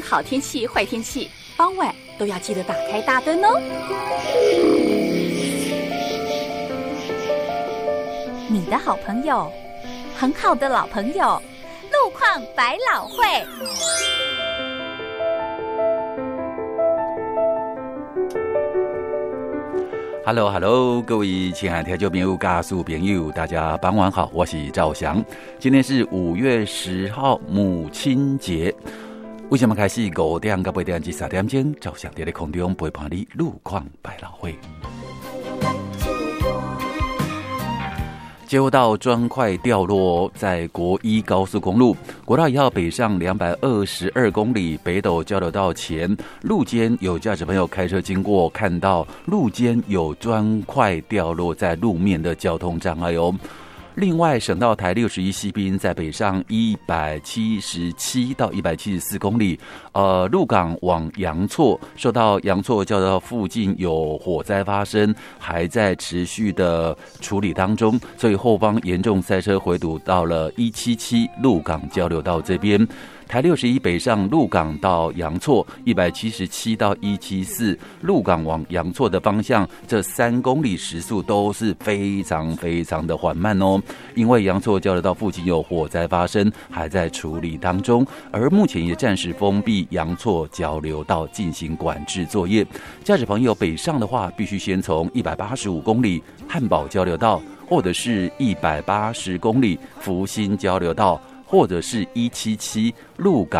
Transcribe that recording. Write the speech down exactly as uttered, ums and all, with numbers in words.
好天气、坏天气，傍晚都要记得打开大灯哦。你的好朋友，很好的老朋友，路况百老汇。 Hello Hello， 各位亲爱的听众朋友、家属朋友，大家傍晚好，我是赵翔。今天是五月十号，母亲节。为什么开始五点到八点至三点钟？赵翔在空中陪伴你路况百老汇。接获到砖块掉落，在国一高速公路国道一号北上两百二十二公里北斗交流道前路肩，有驾驶朋友开车经过，看到路肩有砖块掉落在路面的交通障碍哦。另外，省道台六十一西滨在北上一百七十七到一百七十四公里，呃，鹿港往阳错，受到阳错交流道附近有火灾发生，还在持续的处理当中，所以后方严重塞车回堵到了一七七鹿港交流道这边。台六十一北上鹿港到阳错，一百七十七到一七四鹿港往阳错的方向，这三公里时速都是非常非常的缓慢哦。因为阳错交流道附近有火灾发生，还在处理当中，而目前也暂时封闭阳错交流道进行管制作业。驾驶朋友北上的话，必须先从一百八十五公里汉宝交流道，或者是一百八十公里福兴交流道，或者是一七七鹿港